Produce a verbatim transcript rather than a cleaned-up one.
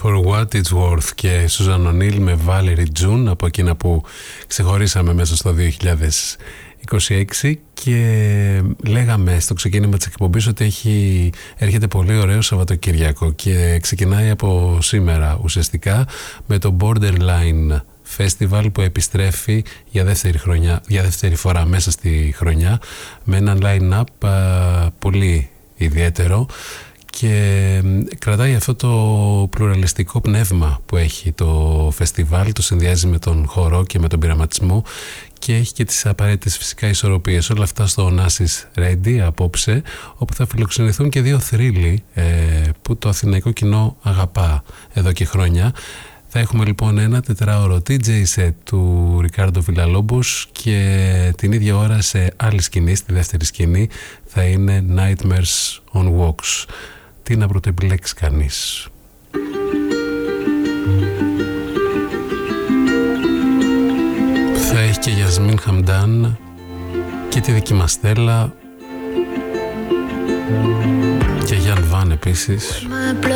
For What It's Worth και Susan O'Neill με Valerie June, από εκείνα που ξεχωρίσαμε μέσα στο δύο χιλιάδες είκοσι έξι. Και λέγαμε στο ξεκίνημα της εκπομπής ότι έχει, έρχεται πολύ ωραίο Σαββατοκύριακο και ξεκινάει από σήμερα ουσιαστικά με το Borderline Festival που επιστρέφει για δεύτερη, χρονιά, για δεύτερη φορά μέσα στη χρονιά με ένα line-up α, πολύ ιδιαίτερο και κρατάει αυτό το πλουραλιστικό πνεύμα που έχει το φεστιβάλ, το συνδυάζει με τον χορό και με τον πειραματισμό και έχει και τις απαραίτητες φυσικά ισορροπίες. Όλα αυτά στο Onassis Ready απόψε, όπου θα φιλοξενηθούν και δύο θρύλοι ε, που το αθηναϊκό κοινό αγαπά εδώ και χρόνια. Θα έχουμε λοιπόν ένα τετράωρο τι τζέι set του Ρικάρντο Βιλαλόμπος και την ίδια ώρα σε άλλη σκηνή, στη δεύτερη σκηνή, θα είναι Nightmares on Walks. Τι να πρωτοεπιλέξει κανείς. Θα έχει και Γιασμίν Χαμντάν και τη δική μας Στέλλα και Γιάν Βαν επίσης.